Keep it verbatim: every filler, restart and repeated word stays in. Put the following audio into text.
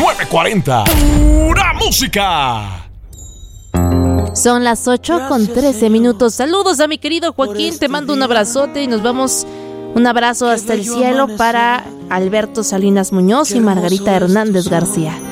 nueve cuarenta. Pura música. Son las ocho con trece minutos. Saludos a mi querido Joaquín, te mando un abrazote y nos vamos, un abrazo hasta el cielo para Alberto Salinas Muñoz y Margarita Hernández García.